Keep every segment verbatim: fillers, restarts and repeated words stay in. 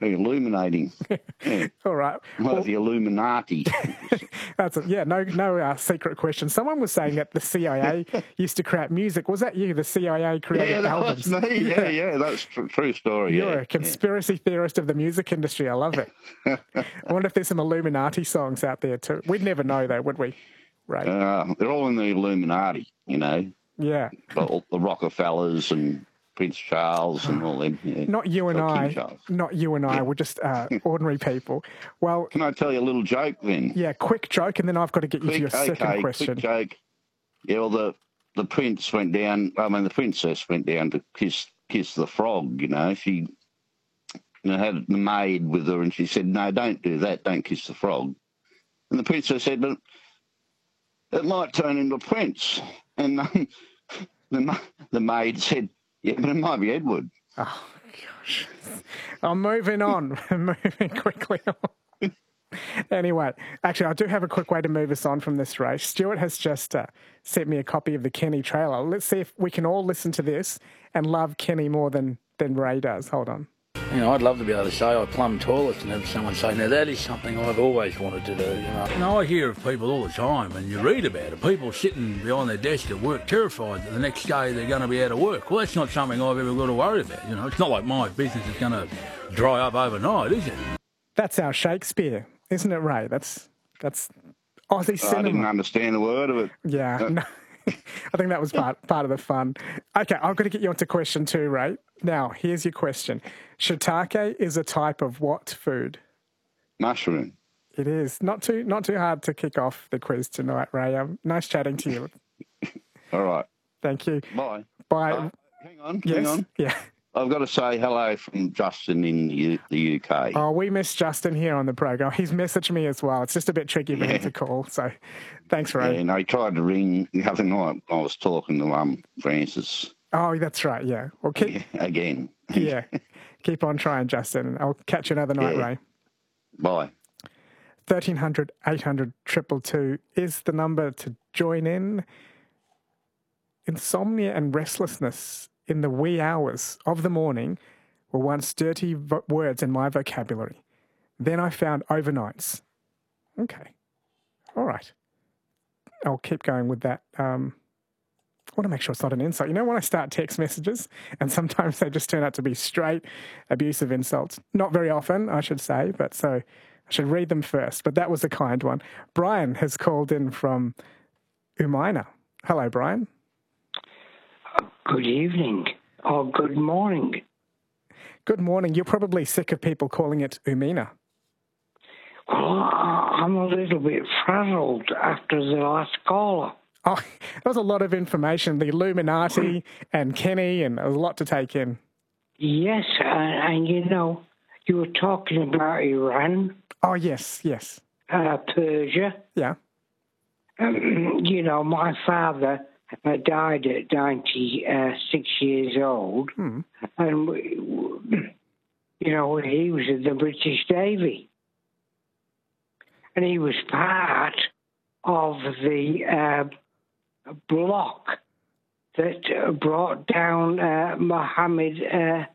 illuminating. Yeah. All right. Well, well, the Illuminati. That's a, yeah, no no uh, secret question. Someone was saying that the C I A used to create music. Was that you, the C I A created yeah, that albums? was me. Yeah, yeah, that's a true story. You're yeah, a conspiracy yeah. theorist of the music industry. I love it. I wonder if there's some Illuminati songs out there too. We'd never know though, would we? Right. Uh, they're all in the Illuminati, you know. Yeah. All the Rockefellers and Prince Charles and all them. Yeah. Not you and so I. Not you and I. We're just uh, ordinary people. Well, can I tell you a little joke then? Yeah, quick joke, and then I've got to get you quick, to your okay, second question. Quick joke. Yeah, well, the the prince went down. I mean, the princess went down to kiss kiss the frog. You know, she you know, had the maid with her, and she said, "No, don't do that. Don't kiss the frog." And the princess said, "But it might turn into a prince." And um, the the maid said, "Yeah, but it might be Edward." Oh gosh! I'm moving on. moving quickly on. Anyway, actually, I do have a quick way to move us on from this race. Stuart has just uh, sent me a copy of the Kenny trailer. Let's see if we can all listen to this and love Kenny more than, than Ray does. Hold on. You know, I'd love to be able to say I plumb toilets and have someone say, now that is something I've always wanted to do, you know. You know, I hear of people all the time and you read about it, people sitting behind their desk at work terrified that the next day they're going to be out of work. Well, that's not something I've ever got to worry about, you know. It's not like my business is going to dry up overnight, is it? That's our Shakespeare, isn't it, Ray? That's that's Aussie cinema. I didn't understand a word of it. Yeah, uh, no. I think that was part part of the fun. Okay, I've got to get you onto question two, Ray. Now, here's your question. Shiitake is a type of what food? Mushroom. It is. Not too not too hard to kick off the quiz tonight, Ray. Um, nice chatting to you. All right. Thank you. Bye. Bye. Uh, hang on, yes? hang on. Yeah. I've got to say hello from Justin in the, U- the U K. Oh, we miss Justin here on the program. He's messaged me as well. It's just a bit tricky for yeah. him to call. So thanks, Ray. Yeah, and I tried to ring the other night. I was talking to um, Francis. Oh, that's right, yeah. Well, keep, yeah, again. yeah. Keep on trying, Justin. I'll catch you another night, yeah. Ray. Bye. thirteen hundred, eight hundred, two two two is the number to join in. Insomnia and restlessness in the wee hours of the morning were once dirty vo- words in my vocabulary. Then I found overnights. Okay. All right. I'll keep going with that. Um, I want to make sure it's not an insult. You know when I start text messages and sometimes they just turn out to be straight abusive insults? Not very often, I should say, but so I should read them first. But that was a kind one. Brian has called in from Umina. Hello, Brian. Good evening, or good morning. Good morning. You're probably sick of people calling it Umina. Well, I'm a little bit frazzled after the last caller. Oh, there was a lot of information, the Illuminati and Kenny, and there was a lot to take in. Yes, and, and you know, you were talking about Iran. Oh, yes, yes. Uh, Persia. Yeah. Um, you know, my father I died at ninety-six years old, hmm. and, you know, he was in the British Navy. And he was part of the uh, bloc that uh, brought down uh, Mohammed uh,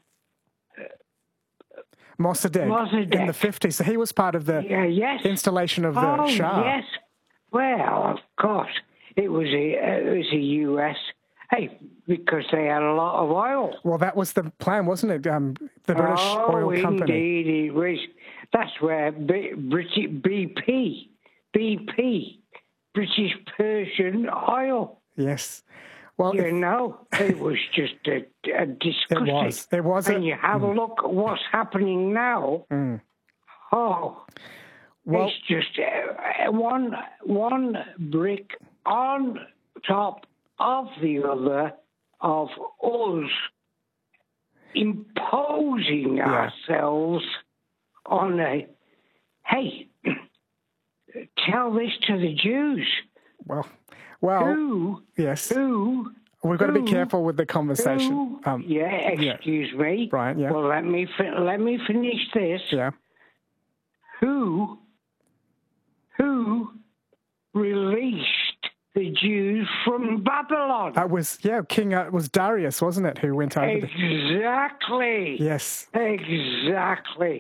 Mossadegh, Mossadegh in the fifties. So he was part of the uh, yes. installation of the oh, Shah. yes. Well, of course. It was a, it was a U S, hey, because they had a lot of oil. Well, that was the plan, wasn't it? Um, the British oh, Oil Company. Indeed, it was. That's where B, British B P, B P, British Persian Oil. Yes. Well, you if, know, it was just a, a disgusting. It was. It was. And a, you have mm. a look at what's happening now. Mm. Oh, well, it's just uh, one one brick on top of the other of us imposing yeah. ourselves on a, hey, tell this to the Jews. Well, well, who, yes. Who, We've got who, to be careful with the conversation. Who, um, yeah, excuse yeah. me. Brian, yeah. Well, let me, fi- let me finish this. Yeah. Who, who released the Jews from Babylon? That was, yeah, King, uh, it was Darius, wasn't it, who went over Exactly. the... Yes. Exactly.